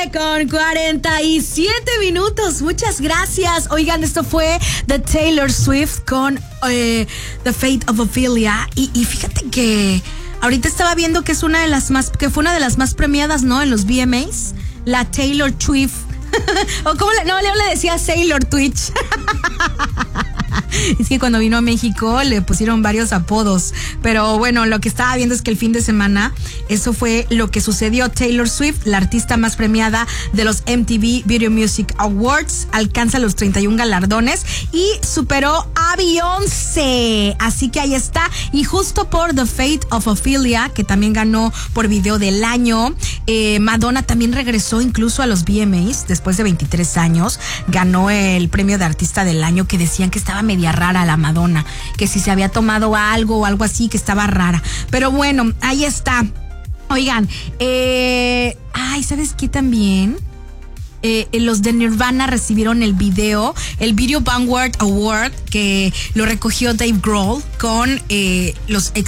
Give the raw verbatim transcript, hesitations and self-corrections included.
con cuarenta y siete minutos. Muchas gracias. Oigan, esto fue The Taylor Swift con eh, The Fate of Ophelia. Y, y fíjate que ahorita estaba viendo que es una de las más, que fue una de las más premiadas, ¿no? En los V M As. La Taylor Swift. O como le, no, Leo le decía Sailor Twitch. Es que cuando vino a México le pusieron varios apodos. Pero bueno, lo que estaba viendo es que el fin de semana, eso fue lo que sucedió. Taylor Swift, la artista más premiada de los M T V Video Music Awards, alcanza los treinta y uno galardones y superó a Beyoncé. Así que ahí está. Y justo por The Fate of Ophelia, que también ganó por video del año, eh, Madonna también regresó incluso a los V M As después de veintitrés años. Ganó el premio de artista del año, que decían que estaba media rara la Madonna, que si se había tomado algo o algo así, que estaba rara. Pero bueno, ahí está. Oigan, eh, ay, ¿sabes qué también? Eh, los de Nirvana recibieron el video, el Video Vanguard Award, que lo recogió Dave Grohl con eh, los